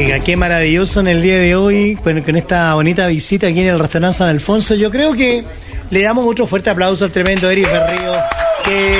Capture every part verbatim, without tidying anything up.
Oiga, qué maravilloso en el día de hoy, con, con esta bonita visita aquí en el restaurante San Alfonso. Yo creo que le damos otro fuerte aplauso al tremendo Eric Berríos, que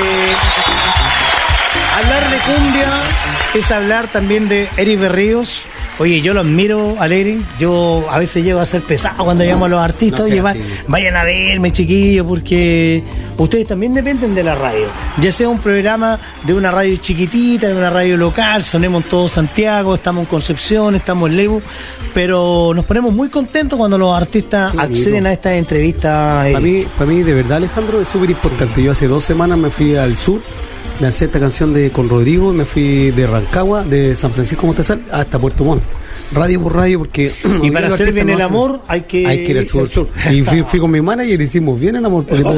hablar de cumbia es hablar también de Eric Berríos. Oye, yo lo admiro al Eric, yo a veces llego a ser pesado cuando llegamos a los artistas. No Oye, va, vayan a verme, chiquillos, porque ustedes también dependen de la radio. Ya sea un programa de una radio chiquitita, de una radio local, sonemos todos Santiago, estamos en Concepción, estamos en Lebu, pero nos ponemos muy contentos cuando los artistas Qué acceden bonito. a estas entrevistas. Para mí, para mí, de verdad, Alejandro, es súper importante. Sí. Yo hace dos semanas me fui al sur, lancé esta canción de con Rodrigo, me fui de Rancagua, de San Francisco Mostazal, hasta Puerto Montt. Radio por radio, porque... Y para hacer bien el no amor hacen, hay que... Hay que ir al sur. sur. Y fui, fui con mi manager y hicimos bien el amor. Porque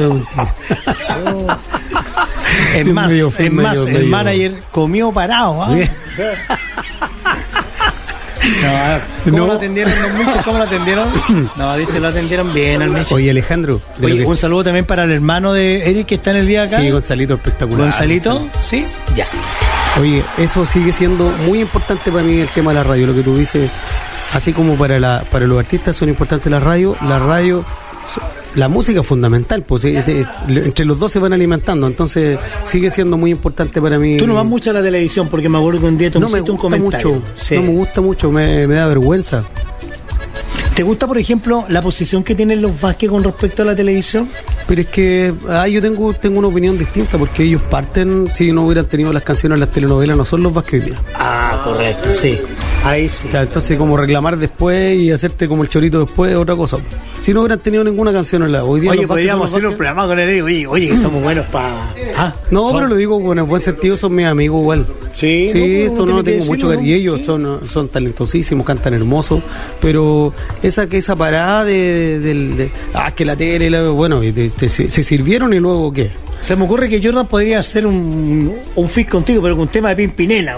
es más, medio, es medio, más medio, el manager comió parado. ¿eh? No, ¿Cómo no. lo atendieron los Michos? ¿Cómo lo atendieron? No, dice, lo atendieron bien al Micho. Oye, Alejandro. Oye, que... un saludo también para el hermano de Eric que está en el día acá. Sí, Gonzalito, espectacular. Gonzalito, Gonzalo. Sí, ya. Oye, eso sigue siendo muy importante para mí el tema de la radio, lo que tú dices, así como para la para los artistas son importantes la radio, la radio, la música es fundamental, pues entre los dos se van alimentando, entonces sigue siendo muy importante para mí. Tú no vas mucho a la televisión, porque me acuerdo que un día tú no me hiciste un comentario. Mucho, sí. No me gusta mucho, me, me da vergüenza. ¿Te gusta, por ejemplo, la posición que tienen los Vázquez con respecto a la televisión? Pero es que ah, yo tengo tengo una opinión distinta, porque ellos parten, si no hubieran tenido las canciones, las telenovelas, no son los Vázquez hoy día. Ah, correcto, sí. Ahí sí. Claro, entonces, como reclamar después y hacerte como el chorito después es otra cosa. Si no hubieran tenido ninguna canción en la hoy día. Oye, podríamos hacer un programa con él. Oye, oye, que somos buenos para. Ah, no, son... pero lo digo con el buen sentido, son mis amigos igual. Sí, sí, no, esto no, no tengo mucho cariño. Y ellos sí. son, son talentosísimos, cantan hermoso. Pero esa que esa parada de, de, de, de ah, que la tele, la, bueno, de, de, de, se, se sirvieron y luego ¿qué? Se me ocurre que Jordan podría hacer un, un fit contigo, pero con un tema de Pimpinela.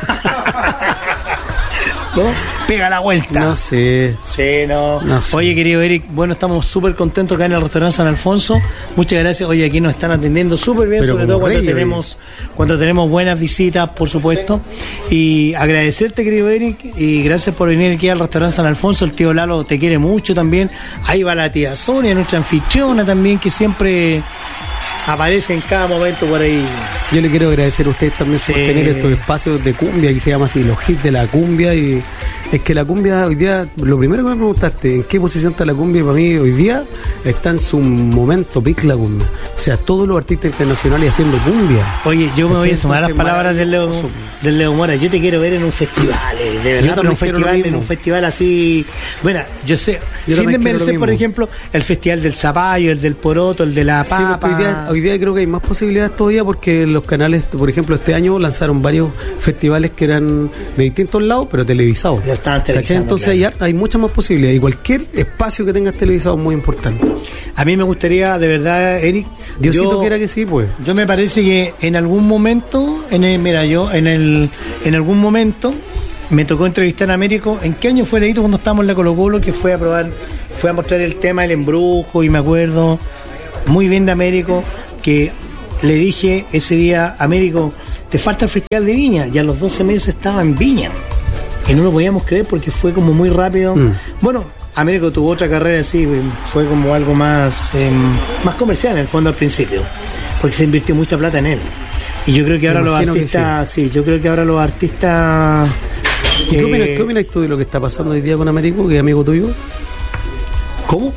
¿No? Pega la vuelta. No sé. Sí, no. no sé. Oye, querido Eric, bueno, estamos súper contentos acá en el restaurante San Alfonso. Muchas gracias. Oye, aquí nos están atendiendo súper bien, pero sobre todo cuando rey, tenemos cuando tenemos buenas visitas, por supuesto. Y agradecerte, querido Eric, y gracias por venir aquí al restaurante San Alfonso. El tío Lalo te quiere mucho también. Ahí va la tía Sonia, nuestra anfitriona también, que siempre aparece en cada momento por ahí. Yo le quiero agradecer a ustedes también sí. por tener estos espacios de cumbia, que se llama así, los hits de la cumbia. Y es que la cumbia hoy día, lo primero que me preguntaste, ¿en qué posición está la cumbia? Para mí hoy día está en su momento pic la cumbia. O sea, todos los artistas internacionales haciendo cumbia. Oye, yo me voy a sumar a las palabras del Leo, del Leo Mora. Yo te quiero ver en un festival, eh, de verdad, en un festival, en un festival así. Bueno, yo sé, yo sin desmerecer, por ejemplo, el festival del zapallo, el del poroto, el de la papa. Sí, hoy, día, hoy día creo que hay más posibilidades todavía, porque los canales, por ejemplo, este año lanzaron varios festivales que eran de distintos lados, pero televisados. Ya estaban televisados. Entonces claro. hay, hay muchas más posibilidades, y cualquier espacio que tengas televisado es muy importante. A mí me gustaría, de verdad, Eric, Diosito yo, quiera que sí, pues. Yo me parece que en algún momento, en el, mira, yo en el en algún momento me tocó entrevistar a Américo. ¿En qué año fue, Leito, cuando estábamos en la Colo Colo, que fue a probar, fue a mostrar el tema del embrujo? Y me acuerdo muy bien de Américo, que le dije ese día, Américo, te falta el Festival de Viña. Y a los doce meses estaba en Viña. Y no lo podíamos creer porque fue como muy rápido. Mm. Bueno, Américo tuvo otra carrera así, fue como algo más, eh, más comercial en el fondo al principio, porque se invirtió mucha plata en él. Y yo creo que ahora los artistas, sí. sí, yo creo que ahora los artistas... ¿Y eh, qué, opinas, qué opinas tú de lo que está pasando hoy día con Américo, que es amigo tuyo? ¿Cómo?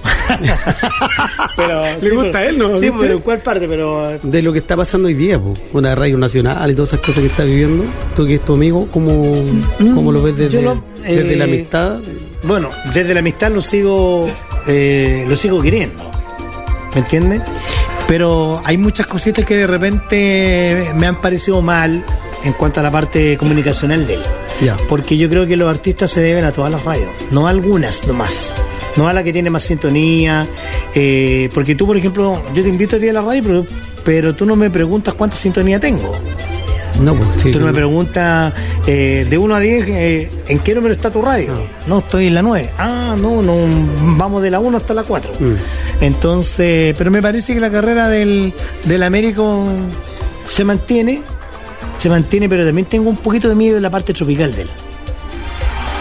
Pero, ¿le sí, gusta a él, no? Sí, ¿viste? Pero ¿en cuál parte? Pero de lo que está pasando hoy día, po, una radio nacional y todas esas cosas que está viviendo. Tú, que es tu amigo, ¿cómo, mm, cómo lo ves desde, lo, eh, desde la amistad? Bueno, desde la amistad lo sigo eh, lo sigo queriendo, ¿me entiendes? Pero hay muchas cositas que de repente me han parecido mal en cuanto a la parte comunicacional de él. Ya. Porque yo creo que los artistas se deben a todas las radios, no a algunas nomás. No a la que tiene más sintonía, eh, porque tú, por ejemplo, yo te invito a ti a la radio, pero, pero tú no me preguntas cuánta sintonía tengo. No, pues sí. Tú no me preguntas eh, de uno a diez, eh, ¿en qué número está tu radio? No, no estoy en la nueve. Ah, no, no, vamos de la uno hasta la cuatro. Mm. Entonces, pero me parece que la carrera del, del Américo se mantiene, se mantiene, pero también tengo un poquito de miedo en la parte tropical de él.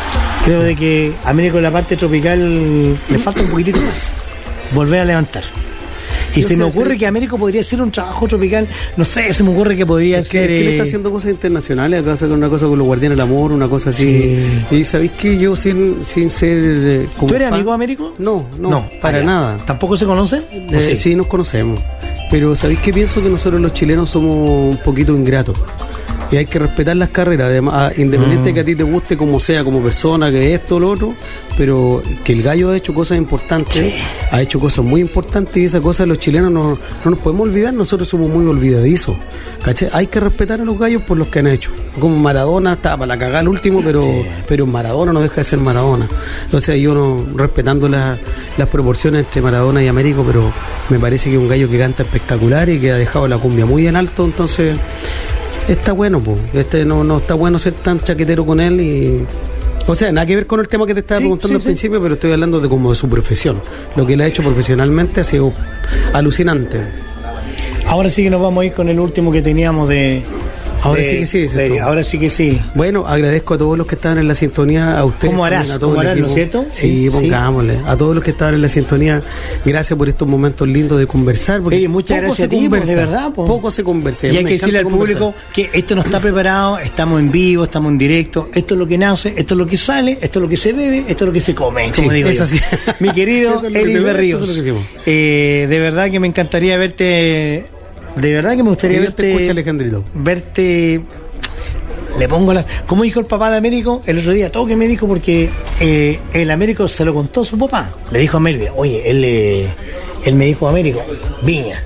Creo de que Américo en la parte tropical le falta un poquitito más. Volver a levantar. Y Yo se sé, me ocurre sé. que Américo podría hacer un trabajo tropical, no sé, se me ocurre que podría Es que, ser... es que él eh, está haciendo cosas internacionales, acá hace una cosa con los Guardianes del Amor, una cosa así. Sí. Y sabéis que yo sin, sin ser eh, como ¿Tú eres fan- amigo de Américo? No, no, para Ah, ya. nada. ¿Tampoco se conocen? ¿O Eh, sí? sí, nos conocemos. Pero sabéis que pienso que nosotros los chilenos somos un poquito ingratos. Y hay que respetar las carreras, además, independiente Mm. que a ti te guste como sea, como persona, que esto o lo otro, pero que el gallo ha hecho cosas importantes, Sí. ha hecho cosas muy importantes y esas cosas los chilenos no, no nos podemos olvidar, nosotros somos muy olvidadizos. ¿Cachai? Hay que respetar a los gallos por los que han hecho. Como Maradona, estaba para la cagada el último, pero, Sí. pero Maradona no deja de ser Maradona. O sea, yo no, respetando la- las proporciones entre Maradona y Américo, pero me parece que es un gallo que canta espectacular y que ha dejado la cumbia muy en alto, entonces está bueno, pues. Este no, no está bueno ser tan chaquetero con él y. O sea, nada que ver con el tema que te estaba Sí, preguntando sí, al sí. principio, pero estoy hablando de como de su profesión. Lo que él ha hecho profesionalmente ha sido alucinante. Ahora sí que nos vamos a ir con el último que teníamos de... Ahora de- sí que sí, dices de- tú. ahora sí que sí. Bueno, agradezco a todos los que estaban en la sintonía, a ustedes. ¿Cómo harás? también, a todo ¿Cómo el harás, equipo. no es cierto? Sí, Sí, pongámosle. A todos los que estaban en la sintonía, gracias por estos momentos lindos de conversar. porque Oye, muchas poco gracias se a ti, conversa, de verdad, po. Poco se conversa. Y a hay mí que me decirle al encanta público conversar. que esto no está preparado, estamos en vivo, estamos en directo, esto es lo que nace, esto es lo que sale, esto es lo que se bebe, esto es lo que se come, como Sí, digo es yo. así. Mi querido Eso es lo que Eric se ve, Berríos, eso es lo que hicimos. eh, de verdad que me encantaría verte, de verdad que me gustaría Que Dios te verte, escuche, Alejandrito. verte, le pongo la, como dijo el papá de Américo el otro día, todo que me dijo porque eh, el Américo se lo contó a su papá, le dijo a Melvin, oye, él, eh, él me dijo a Américo, Viña.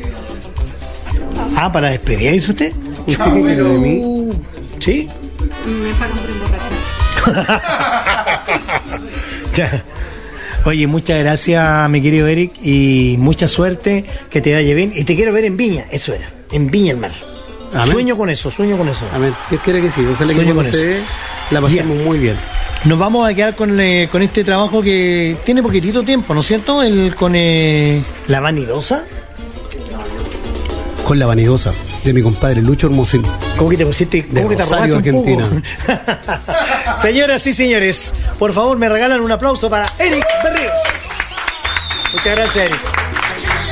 Ah, para despedir, ¿dice usted? ¿Usted qué quiere de mí? ¿Sí? Me pagan por emborrachar. Ya. Oye, muchas gracias, mi querido Eric, y mucha suerte, que te vaya bien. Y te quiero ver en Viña, eso era, en Viña el Mar. Amén. Sueño con eso, sueño con eso. Amén. Dios quiere que sí. Ojalá que Sueño cuando con se eso. dé, la pasemos Bien. muy bien. Nos vamos a quedar con, eh, con este trabajo que tiene poquitito tiempo, ¿no es cierto? El con eh, La Vanidosa. Con La Vanidosa, de mi compadre Lucho Hermosín. ¿Cómo que te pusiste? De ¿Cómo que te Rosario, arrogaste un Argentina. poco? Señoras y señores, por favor me regalan un aplauso para Eric Berríos. Muchas gracias, Eric.